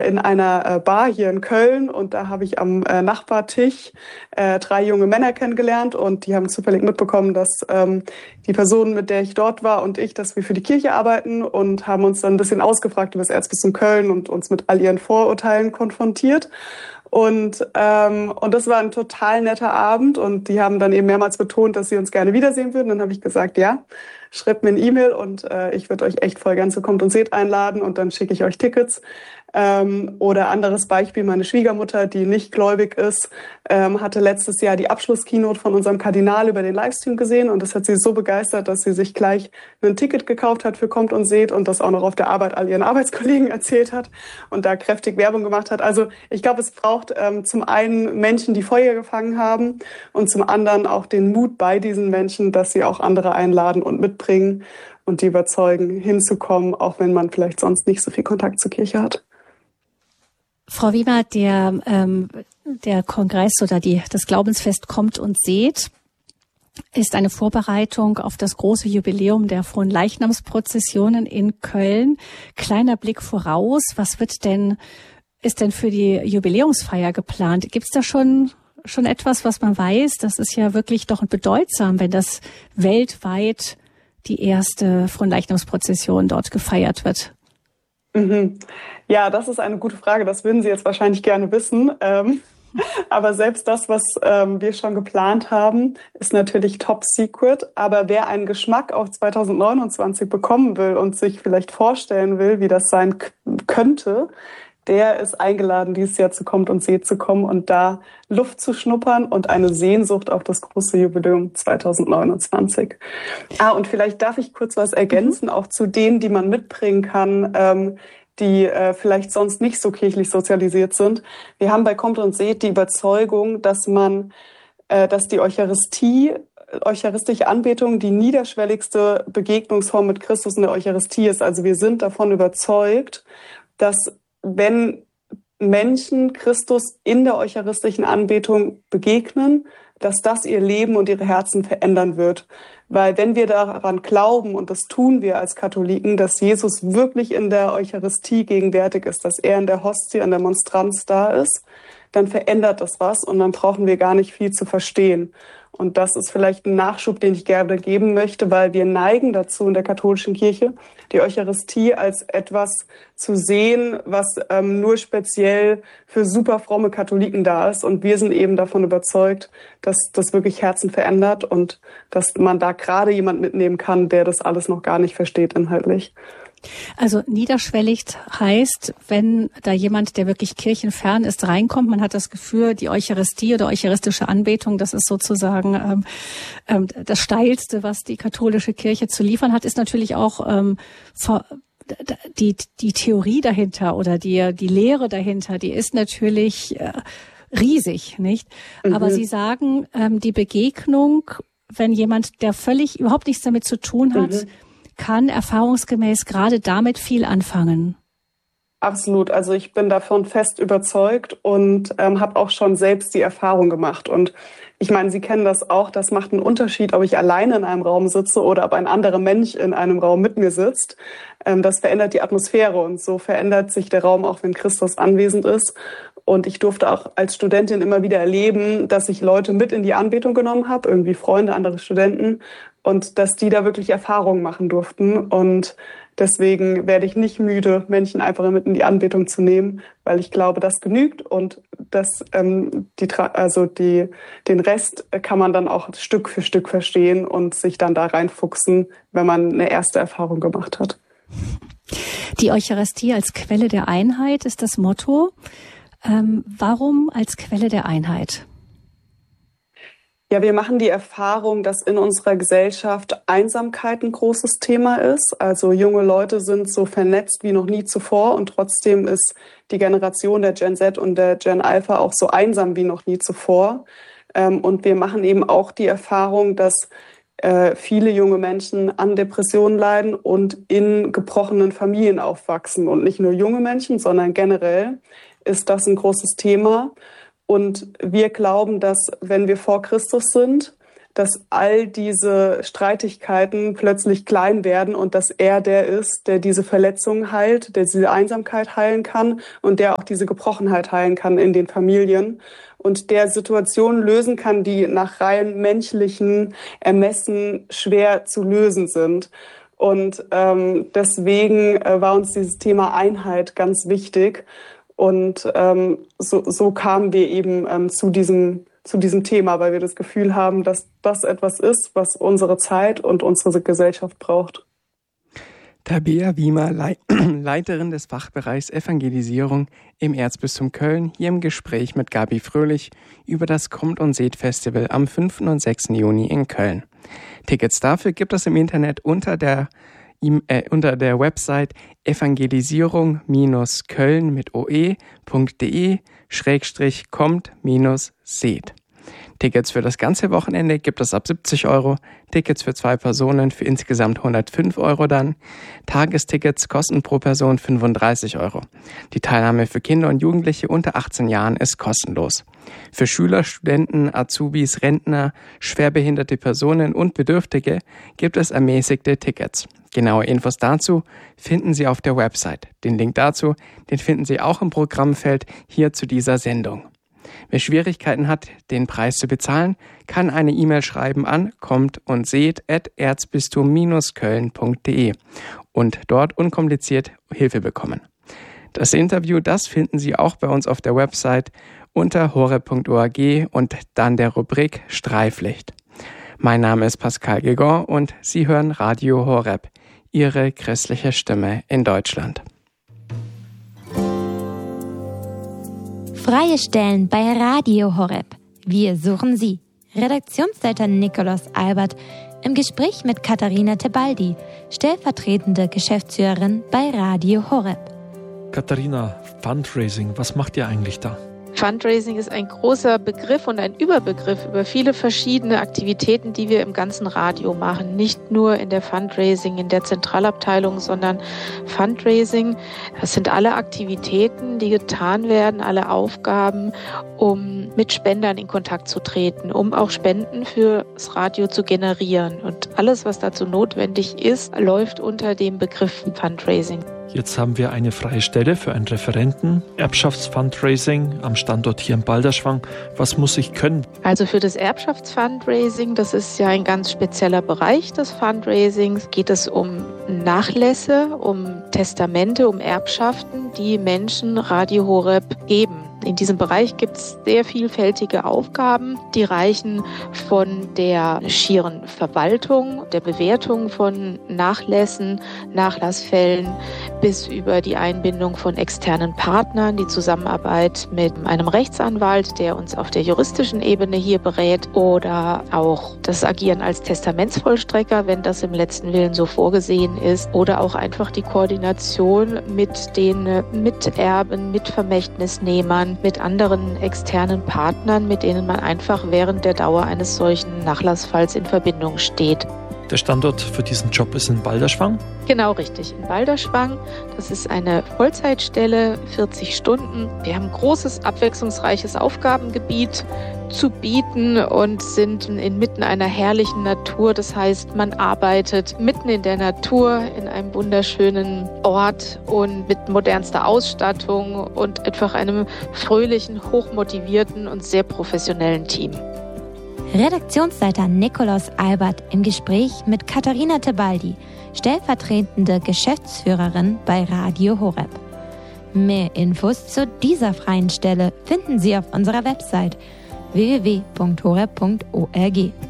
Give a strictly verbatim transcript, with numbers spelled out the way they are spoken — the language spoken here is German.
in einer äh, Bar hier in Köln und da habe ich am äh, Nachbartisch äh, drei junge Männer kennengelernt und die haben zufällig mitbekommen, dass ähm, die Person, mit der ich dort war und ich, dass wir für die Kirche arbeiten und haben uns dann ein bisschen ausgefragt über das Erzbistum Köln und uns mit all ihren Vorurteilen konfrontiert. Und, ähm, und das war ein total netter Abend und die haben dann eben mehrmals betont, dass sie uns gerne wiedersehen würden. Dann habe ich gesagt, ja, schreibt mir eine E-Mail und äh, ich würde euch echt voll gern zu Kommt und Seht einladen und dann schicke ich euch Tickets. Ähm, oder anderes Beispiel, meine Schwiegermutter, die nicht gläubig ist, ähm, hatte letztes Jahr die Abschlusskeynote von unserem Kardinal über den Livestream gesehen und das hat sie so begeistert, dass sie sich gleich ein Ticket gekauft hat für Kommt und Seht und das auch noch auf der Arbeit all ihren Arbeitskollegen erzählt hat und da kräftig Werbung gemacht hat. Also ich glaube, es braucht ähm, zum einen Menschen, die Feuer gefangen haben und zum anderen auch den Mut bei diesen Menschen, dass sie auch andere einladen und mitbringen und die überzeugen, hinzukommen, auch wenn man vielleicht sonst nicht so viel Kontakt zur Kirche hat. Frau Wiemer, der, ähm, der Kongress oder die, das Glaubensfest Kommt und Seht ist eine Vorbereitung auf das große Jubiläum der Fronleichnamsprozessionen in Köln. Kleiner Blick voraus, was wird denn, ist denn für die Jubiläumsfeier geplant? Gibt es da schon, schon etwas, was man weiß? Das ist ja wirklich doch bedeutsam, wenn das weltweit die erste Fronleichnamsprozession dort gefeiert wird. Mhm. Ja, das ist eine gute Frage. Das würden Sie jetzt wahrscheinlich gerne wissen. Ähm, aber selbst das, was ähm, wir schon geplant haben, ist natürlich top secret. Aber wer einen Geschmack auf zwanzig neunundzwanzig bekommen will und sich vielleicht vorstellen will, wie das sein k- könnte, der ist eingeladen, dieses Jahr zu Kommt und Seht zu kommen und da Luft zu schnuppern und eine Sehnsucht auf das große Jubiläum zwanzig neunundzwanzig. Ah, und vielleicht darf ich kurz was ergänzen, mhm. auch zu denen, die man mitbringen kann, ähm, die äh, vielleicht sonst nicht so kirchlich sozialisiert sind. Wir haben bei Kommt und Seht die Überzeugung, dass man, äh, dass die Eucharistie, eucharistische Anbetung die niederschwelligste Begegnungsform mit Christus in der Eucharistie ist. Also wir sind davon überzeugt, dass wenn Menschen Christus in der eucharistischen Anbetung begegnen, dass das ihr Leben und ihre Herzen verändern wird. Weil wenn wir daran glauben, und das tun wir als Katholiken, dass Jesus wirklich in der Eucharistie gegenwärtig ist, dass er in der Hostie, in der Monstranz da ist, dann verändert das was und dann brauchen wir gar nicht viel zu verstehen. Und das ist vielleicht ein Nachschub, den ich gerne geben möchte, weil wir neigen dazu in der katholischen Kirche, die Eucharistie als etwas zu sehen, was ähm, nur speziell für super fromme Katholiken da ist. Und wir sind eben davon überzeugt, dass das wirklich Herzen verändert und dass man da gerade jemand mitnehmen kann, der das alles noch gar nicht versteht inhaltlich. Also niederschwellig heißt, wenn da jemand, der wirklich kirchenfern ist, reinkommt, man hat das Gefühl, die Eucharistie oder eucharistische Anbetung, das ist sozusagen ähm, ähm, das Steilste, was die katholische Kirche zu liefern hat, ist natürlich auch ähm, vor, die die Theorie dahinter oder die die Lehre dahinter, die ist natürlich äh, riesig, nicht? Mhm. Aber Sie sagen, ähm, die Begegnung, wenn jemand, der völlig überhaupt nichts damit zu tun hat, mhm. kann erfahrungsgemäß gerade damit viel anfangen. Absolut. Also ich bin davon fest überzeugt und ähm, habe auch schon selbst die Erfahrung gemacht. Und ich meine, Sie kennen das auch, das macht einen Unterschied, ob ich alleine in einem Raum sitze oder ob ein anderer Mensch in einem Raum mit mir sitzt. Ähm, das verändert die Atmosphäre und so verändert sich der Raum auch, wenn Christus anwesend ist. Und ich durfte auch als Studentin immer wieder erleben, dass ich Leute mit in die Anbetung genommen habe, irgendwie Freunde, andere Studenten, und dass die da wirklich Erfahrungen machen durften. Und deswegen werde ich nicht müde, Menschen einfach mit in die Anbetung zu nehmen, weil ich glaube, das genügt und das, ähm, die, also die, den Rest kann man dann auch Stück für Stück verstehen und sich dann da reinfuchsen, wenn man eine erste Erfahrung gemacht hat. Die Eucharistie als Quelle der Einheit ist das Motto. Ähm, warum als Quelle der Einheit? Ja, wir machen die Erfahrung, dass in unserer Gesellschaft Einsamkeit ein großes Thema ist. Also junge Leute sind so vernetzt wie noch nie zuvor und trotzdem ist die Generation der Gen Z und der Gen Alpha auch so einsam wie noch nie zuvor. Und wir machen eben auch die Erfahrung, dass viele junge Menschen an Depressionen leiden und in gebrochenen Familien aufwachsen. Und nicht nur junge Menschen, sondern generell ist das ein großes Thema. Und wir glauben, dass wenn wir vor Christus sind, dass all diese Streitigkeiten plötzlich klein werden und dass er der ist, der diese Verletzungen heilt, der diese Einsamkeit heilen kann und der auch diese Gebrochenheit heilen kann in den Familien und der Situationen lösen kann, die nach rein menschlichen Ermessen schwer zu lösen sind. Und ähm, deswegen äh, war uns dieses Thema Einheit ganz wichtig. Und ähm, so, so kamen wir eben ähm, zu diesem, zu diesem Thema, weil wir das Gefühl haben, dass das etwas ist, was unsere Zeit und unsere Gesellschaft braucht. Tabea Wiemer, Leiterin des Fachbereichs Evangelisierung im Erzbistum Köln, hier im Gespräch mit Gabi Fröhlich über das Kommt und Seht Festival am fünften und sechsten Juni in Köln. Tickets dafür gibt es im Internet unter der, äh, unter der Website evangelisierung-köln mit oe.de schrägstrich kommt-seht. Tickets für das ganze Wochenende gibt es ab siebzig Euro, Tickets für zwei Personen für insgesamt hundertfünf Euro dann. Tagestickets kosten pro Person fünfunddreißig Euro. Die Teilnahme für Kinder und Jugendliche unter achtzehn Jahren ist kostenlos. Für Schüler, Studenten, Azubis, Rentner, schwerbehinderte Personen und Bedürftige gibt es ermäßigte Tickets. Genaue Infos dazu finden Sie auf der Website. Den Link dazu, den finden Sie auch im Programmfeld hier zu dieser Sendung. Wer Schwierigkeiten hat, den Preis zu bezahlen, kann eine E-Mail schreiben an kommt und seht at erzbistum-köln punkt de und dort unkompliziert Hilfe bekommen. Das Interview, das finden Sie auch bei uns auf der Website unter horeb punkt org und dann der Rubrik Streiflicht. Mein Name ist Pascal Gegon und Sie hören Radio Horeb, Ihre christliche Stimme in Deutschland. Freie Stellen bei Radio Horeb. Wir suchen Sie. Redaktionsleiter Nikolaus Albert im Gespräch mit Katharina Tebaldi, stellvertretende Geschäftsführerin bei Radio Horeb. Katharina, Fundraising, was macht ihr eigentlich da? Fundraising ist ein großer Begriff und ein Überbegriff über viele verschiedene Aktivitäten, die wir im ganzen Radio machen. Nicht nur in der Fundraising, in der Zentralabteilung, sondern Fundraising, das sind alle Aktivitäten, die getan werden, alle Aufgaben, um mit Spendern in Kontakt zu treten, um auch Spenden fürs Radio zu generieren. Und alles, was dazu notwendig ist, läuft unter dem Begriff Fundraising. Jetzt haben wir eine freie Stelle für einen Referenten, Erbschaftsfundraising am Standort hier in Balderschwang. Was muss ich können? Also für das Erbschaftsfundraising, das ist ja ein ganz spezieller Bereich des Fundraisings, geht es um Nachlässe, um Testamente, um Erbschaften, die Menschen Radio Horeb geben. In diesem Bereich gibt es sehr vielfältige Aufgaben, die reichen von der schieren Verwaltung, der Bewertung von Nachlässen, Nachlassfällen bis über die Einbindung von externen Partnern, die Zusammenarbeit mit einem Rechtsanwalt, der uns auf der juristischen Ebene hier berät, oder auch das Agieren als Testamentsvollstrecker, wenn das im letzten Willen so vorgesehen ist, oder auch einfach die Koordination mit den Miterben, Mitvermächtnisnehmern, mit anderen externen Partnern, mit denen man einfach während der Dauer eines solchen Nachlassfalls in Verbindung steht. Der Standort für diesen Job ist in Balderschwang? Genau, richtig, in Balderschwang. Das ist eine Vollzeitstelle, vierzig Stunden. Wir haben ein großes, abwechslungsreiches Aufgabengebiet zu bieten und sind inmitten einer herrlichen Natur. Das heißt, man arbeitet mitten in der Natur, in einem wunderschönen Ort und mit modernster Ausstattung und einfach einem fröhlichen, hochmotivierten und sehr professionellen Team. Redaktionsleiter Nikolaus Albert im Gespräch mit Katharina Tebaldi, stellvertretende Geschäftsführerin bei Radio Horeb. Mehr Infos zu dieser freien Stelle finden Sie auf unserer Website w w w punkt horeb punkt org.